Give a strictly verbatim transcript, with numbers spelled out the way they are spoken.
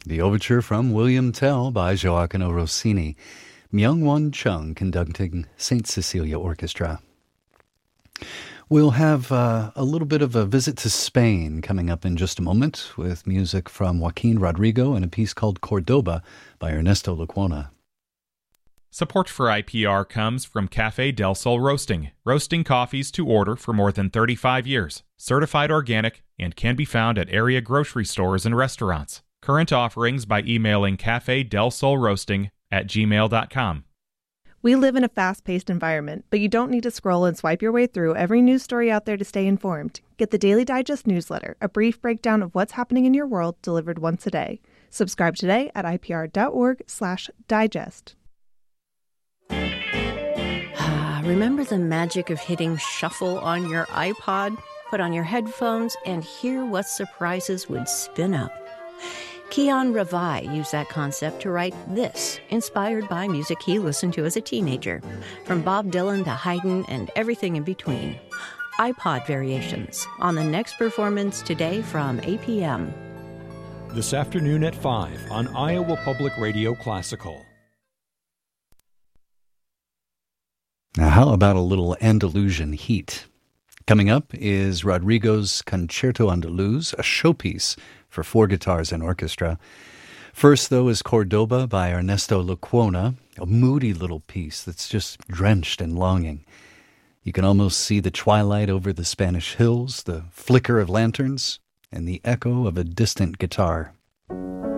The overture from William Tell by Gioacchino Rossini. Myung-Won Chung conducting Saint Cecilia Orchestra. We'll have uh, a little bit of a visit to Spain coming up in just a moment with music from Joaquin Rodrigo and a piece called Cordoba by Ernesto Lecuona. Support for I P R comes from Café Del Sol Roasting, roasting coffees to order for more than thirty-five years, certified organic, and can be found at area grocery stores and restaurants. Current offerings by emailing cafe del sol roasting at gmail dot com. We live in a fast-paced environment, but you don't need to scroll and swipe your way through every news story out there to stay informed. Get the Daily Digest newsletter, a brief breakdown of what's happening in your world delivered once a day. Subscribe today at ipr.org slash digest. Remember the magic of hitting shuffle on your iPod? Put on your headphones and hear what surprises would spin up. Keon Ravai used that concept to write this, inspired by music he listened to as a teenager, from Bob Dylan to Haydn and everything in between. iPod Variations, on the next performance today from A P M. This afternoon at five on Iowa Public Radio Classical. Now, how about a little Andalusian heat? Coming up is Rodrigo's Concerto Andaluz, a showpiece for four guitars and orchestra. First, though, is Cordoba by Ernesto Lecuona, a moody little piece that's just drenched in longing. You can almost see the twilight over the Spanish hills, the flicker of lanterns, and the echo of a distant guitar.